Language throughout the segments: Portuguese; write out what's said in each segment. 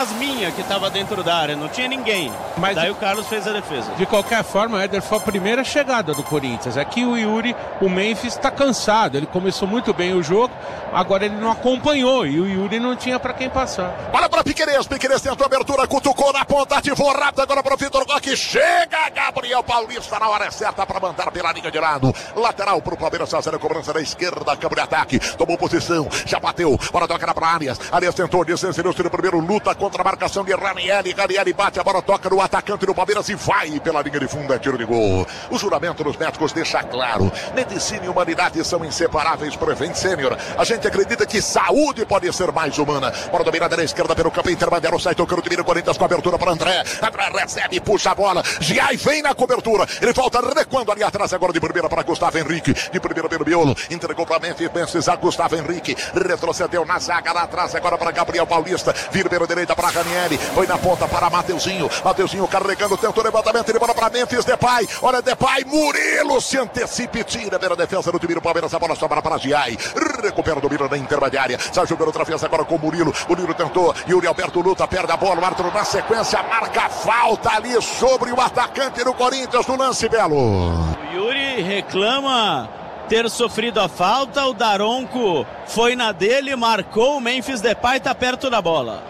fantasminha que estava dentro da área, não tinha ninguém. Mas daí o Carlos fez a defesa. De qualquer forma, Éder, foi a primeira chegada do Corinthians. Aqui o Yuri, o Memphis está cansado. Ele começou muito bem o jogo, agora ele não acompanhou e o Yuri não tinha para quem passar. Bola para Piquerez tentou a abertura, cutucou na ponta, ativou rápido agora para o Vitor Roque. Chega Gabriel Paulista na hora certa para mandar pela linha de lado. Lateral para o Palmeiras fazer a cobrança da esquerda, campo de ataque. Tomou posição, já bateu. Bola toca para Arias. Arias tentou, desceu no primeiro, luta contra a marcação de Ranieri. Ranieri bate, a bola toca no atacante do Palmeiras e vai pela linha de fundo, é tiro de gol. O juramento dos médicos deixa claro: medicina e humanidade são inseparáveis. Prevent Sênior. A gente acredita que saúde pode ser mais humana. Bola dominada na esquerda pelo campo intermediário, sai tocando o time do Corinthians com a abertura para André. André recebe, puxa a bola. Giai vem na cobertura. Ele volta recuando ali atrás agora de primeira para Gustavo Henrique. De primeira pelo miolo. Entregou para Memphis a Gustavo Henrique. Retrocedeu na zaga lá atrás agora para Gabriel Paulista. Vira pela direita para Ranieri. Foi na ponta para Mateuzinho. Mateuzinho carregando, tentou levantamento. Ele bola para Memphis Depay. Olha Depay. Murilo se antecipa e tira pela defesa do time do Palmeiras. A bola sobra para Giai. Recupera o domínio na intermediária. Sai jogando outra vez agora com o Murilo. Murilo tentou. Yuri Alberto luta, perde a bola. O árbitro na sequência marca falta ali sobre o atacante do Corinthians no lance, Belo. O Yuri reclama ter sofrido a falta. O Daronco foi na dele, marcou. O Memphis Depay está perto da bola.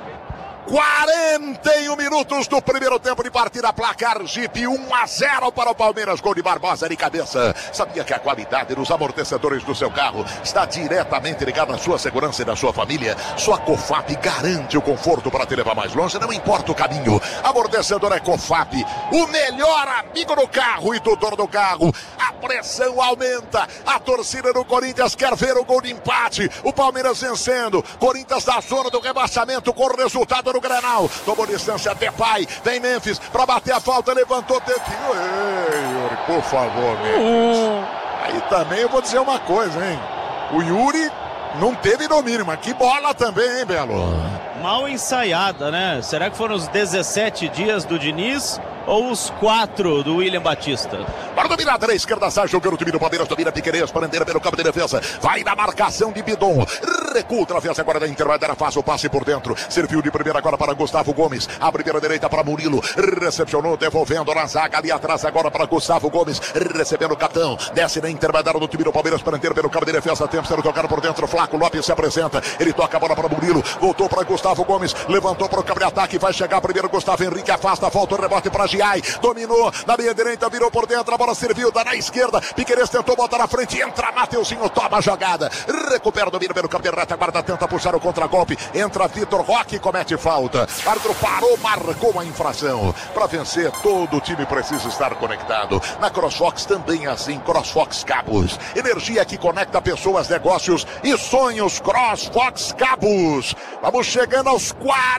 41 minutos do primeiro tempo de partida, placar Jeep 1-0 para o Palmeiras, gol de Barbosa de cabeça. Sabia que a qualidade dos amortecedores do seu carro está diretamente ligada à sua segurança e da sua família? Sua Cofap garante o conforto para te levar mais longe, não importa o caminho. Amortecedor é Cofap, o melhor amigo do carro e do dono do carro. A pressão aumenta, a torcida do Corinthians quer ver o gol de empate. O Palmeiras vencendo, Corinthians na zona do rebaixamento com o resultado no Grenal. Tomou distância, Depay, vem Memphis para bater a falta, levantou, tentou. Ei, Yuri, por favor, Memphis. Aí também eu vou dizer uma coisa, hein? O Yuri não teve domínio, mas que bola também, hein, Belo? Mal ensaiada, né? Será que foram os 17 dias do Diniz ou os 4 do William Batista? Para dominada na esquerda, sai jogando o time do Palmeiras, domina Piquerez, Parandeira pelo campo de defesa, vai na marcação de Bidon, recua outra vez agora da intermediária, faz o passe por dentro, serviu de primeira agora para Gustavo Gomes, abre pela direita para Murilo, recepcionou, devolvendo na zaga ali atrás agora para Gustavo Gomes, recebendo o capitão, desce na intermediária do time do Palmeiras, Parandeira pelo campo de defesa, tempo sendo tocado por dentro, Flaco Lopes se apresenta, ele toca a bola para Murilo, voltou para Gustavo Gomes, levantou para o campo de ataque, vai chegar primeiro Gustavo Henrique, afasta, volta o rebote para Giai, dominou na linha direita, virou por dentro, a bola serviu, dá na esquerda, Piquerez tentou botar na frente, entra Mateuzinho, toma a jogada, recupera o domínio pelo campo de retaguarda, tenta puxar o contragolpe, entra Vitor Roque, comete falta, o árbitro parou, marcou a infração. Para vencer, todo o time precisa estar conectado. Na CrossFox também é assim, CrossFox Cabos, energia que conecta pessoas, negócios e sonhos. CrossFox Cabos. Vamos chegando aos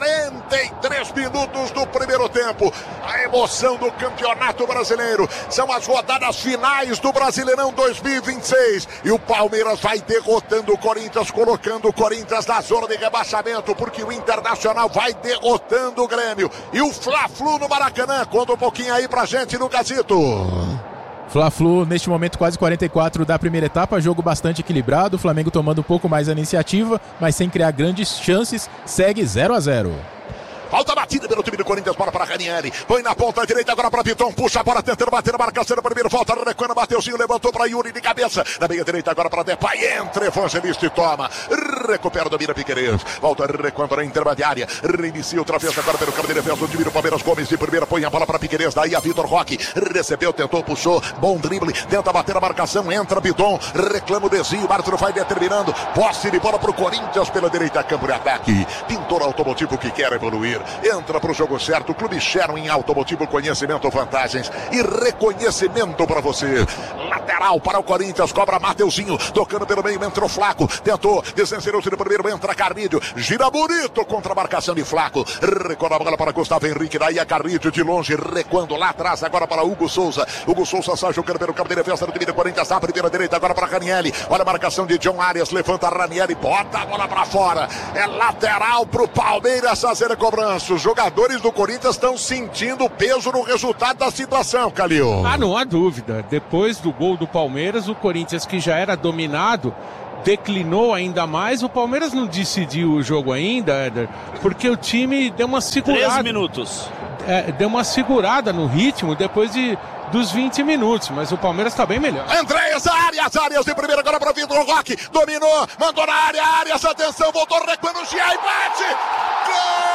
43 minutos do primeiro tempo, a emoção do Campeonato Brasileiro, são as rodadas finais do Brasileirão 2026 e o Palmeiras vai derrotando o Corinthians, colocando o Corinthians na zona de rebaixamento, porque o Internacional vai derrotando o Grêmio e o Fla-Flu no Maracanã. Conta um pouquinho aí pra gente, Lucasito. Fla-Flu neste momento quase 44 da primeira etapa, jogo bastante equilibrado, o Flamengo tomando um pouco mais a iniciativa, mas sem criar grandes chances, segue 0-0. Falta batida pelo time do Corinthians, bola para Ranieri, põe na ponta direita agora para Piton, puxa a bola, tentando bater na marcação do primeiro, volta, recuando, Mateuzinho, levantou para Yuri de cabeça, na meia direita agora para Depay, entra Evangelista e toma, recupera, domina Piquerez, volta, recuando na intermediária, reinicia outra vez agora pelo campo de defesa do time do Palmeiras, Gomes de primeira, põe a bola para Piquerez, daí a Vitor Roque, recebeu, tentou, puxou, bom drible, tenta bater a marcação, entra Piton, reclama o desvio, o árbitro vai determinando, posse de bola para o Corinthians pela direita, campo de ataque, pintor automotivo que quer evoluir, entra para o jogo certo, o Clube Sherwin Automotivo, conhecimento, vantagens e reconhecimento para você. Lateral para o Corinthians, cobra Mateuzinho, tocando pelo meio, entrou Flaco, tentou, descencerou-se no primeiro, entra Carrilho, gira bonito contra a marcação de Flaco, recorda a bola para Gustavo Henrique, daí a Carrilho de longe, recuando lá atrás, agora para Hugo Souza sai jogando pelo campo de defesa do time do Corinthians, na primeira direita agora para Ranieri, olha a marcação de John Arias, levanta Ranieri, bota a bola para fora, é lateral para o Palmeiras fazer a cobrança. Os jogadores do Corinthians estão sentindo o peso no resultado da situação, Calil. Não há dúvida. Depois do gol do Palmeiras, o Corinthians, que já era dominado, declinou ainda mais. O Palmeiras não decidiu o jogo ainda, Éder, porque o time deu uma segurada. 3 minutos. Deu uma segurada no ritmo depois dos 20 minutos, mas o Palmeiras está bem melhor. Andréas, Arias de primeira agora para Vitor Roque, dominou, mandou na área, Arias, atenção, voltou, recuando, Gia e bate! Gol!